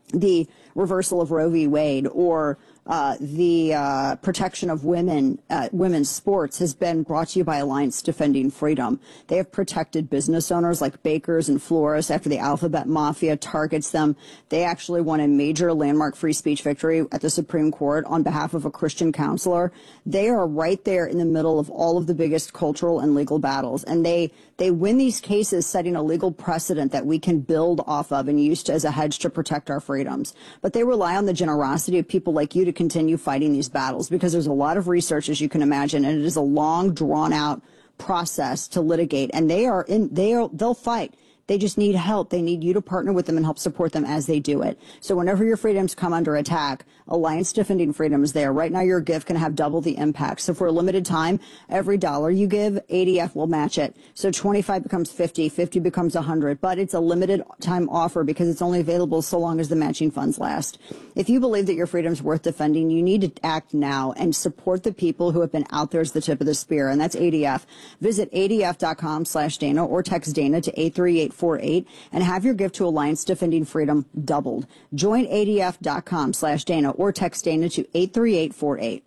the reversal of Roe v. Wade or the protection of women's sports has been brought to you by Alliance Defending Freedom. They have protected business owners like bakers and florists after the alphabet mafia targets them. They actually won a major landmark free speech victory at the Supreme Court on behalf of a Christian counselor. They are right there in the middle of all of the biggest cultural and legal battles, and they win these cases setting a legal precedent that we can build off of and use as a hedge to protect our freedoms. But they rely on the generosity of people like you to continue fighting these battles, because there's a lot of research, as you can imagine, and it is a long, drawn-out process to litigate, and they'll fight. They just need help. They need you to partner with them and help support them as they do it. So whenever your freedoms come under attack, Alliance Defending Freedom is there. Right now, your gift can have double the impact. So for a limited time, every dollar you give, ADF will match it. So 25 becomes 50, 50 becomes 100. But it's a limited time offer because it's only available so long as the matching funds last. If you believe that your freedom's worth defending, you need to act now and support the people who have been out there as the tip of the spear, and that's ADF. Visit adf.com/Dana or text Dana to 83848 and have your gift to Alliance Defending Freedom doubled. Join adf.com/Dana or text Dana to 83848.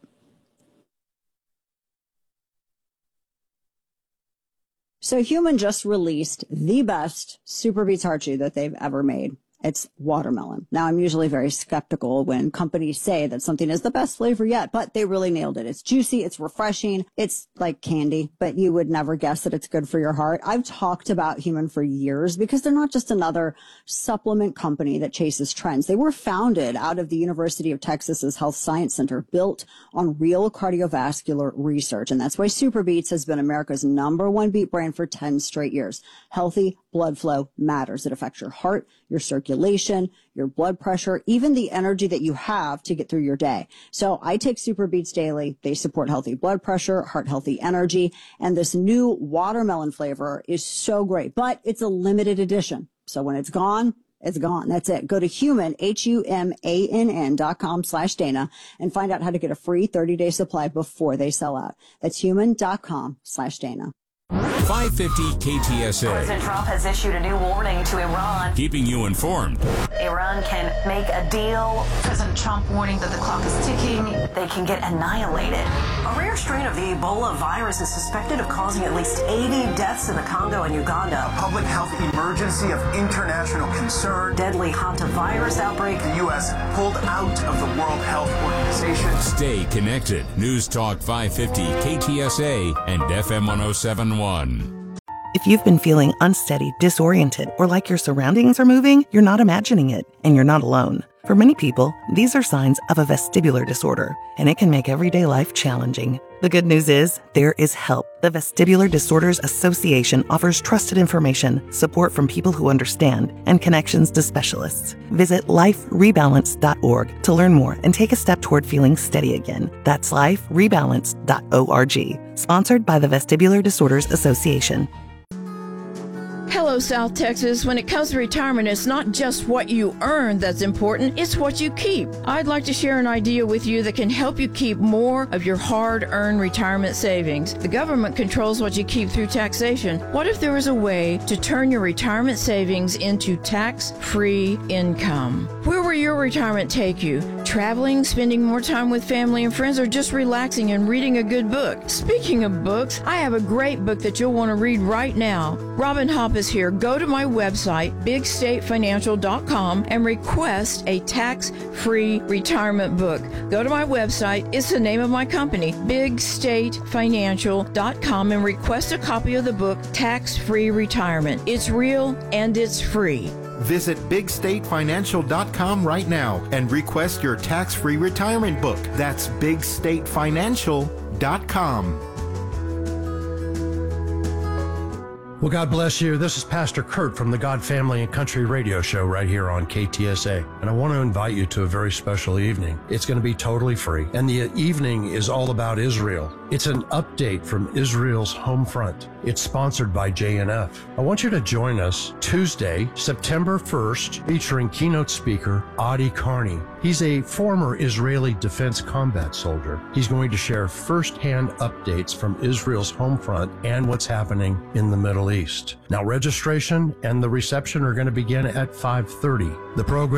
So Human just released the best Super Beets Heart Chew that they've ever made. It's watermelon. Now, I'm usually very skeptical when companies say that something is the best flavor yet, but they really nailed it. It's juicy. It's refreshing. It's like candy, but you would never guess that it's good for your heart. I've talked about Human for years because they're not just another supplement company that chases trends. They were founded out of the University of Texas's Health Science Center, built on real cardiovascular research. And that's why Super Beets has been America's #1 beet brand for 10 straight years. Healthy blood flow matters. It affects your heart, your circulation, your blood pressure, even the energy that you have to get through your day. So I take Super Beets daily. They support healthy blood pressure, heart healthy energy, and this new watermelon flavor is so great, but it's a limited edition. So when it's gone, it's gone. That's it. Go to human.com/Dana and find out how to get a free 30-day supply before they sell out. That's human.com/Dana. 550 KTSA. President Trump has issued a new warning to Iran. Keeping you informed. Iran can make a deal. President Trump warning that the clock is ticking. They can get annihilated. A rare strain of the Ebola virus is suspected of causing at least 80 deaths in the Congo and Uganda. A public health emergency of international concern. Deadly hantavirus outbreak. The U.S. pulled out of the World Health Organization. Stay connected. News Talk 550 KTSA and FM 107.1. If you've been feeling unsteady, disoriented, or like your surroundings are moving, you're not imagining it, and you're not alone. For many people, these are signs of a vestibular disorder, and it can make everyday life challenging. The good news is, there is help. The Vestibular Disorders Association offers trusted information, support from people who understand, and connections to specialists. Visit liferebalance.org to learn more and take a step toward feeling steady again. That's liferebalance.org. Sponsored by the Vestibular Disorders Association. Hello, South Texas. When it comes to retirement, it's not just what you earn that's important, it's what you keep. I'd like to share an idea with you that can help you keep more of your hard-earned retirement savings. The government controls what you keep through taxation. What if there was a way to turn your retirement savings into tax-free income? Where will your retirement take you? Traveling, spending more time with family and friends, or just relaxing and reading a good book? Speaking of books, I have a great book that you'll want to read right now. Robin Hopp is here. Go to my website, bigstatefinancial.com, and request a tax-free retirement book. Go to my website. It's the name of my company, bigstatefinancial.com, and request a copy of the book, Tax-Free Retirement. It's real and it's free. Visit bigstatefinancial.com right now and request your tax-free retirement book. That's bigstatefinancial.com. Well, God bless you. This is Pastor Kurt from the God Family and Country Radio Show right here on KTSA. And I want to invite you to a very special evening. It's going to be totally free. And the evening is all about Israel. It's an update from Israel's home front. It's sponsored by JNF. I want you to join us Tuesday, September 1st, featuring keynote speaker Adi Carney. He's a former Israeli Defense Combat soldier. He's going to share firsthand updates from Israel's home front and what's happening in the Middle East. Now, registration and the reception are going to begin at 5:30. The program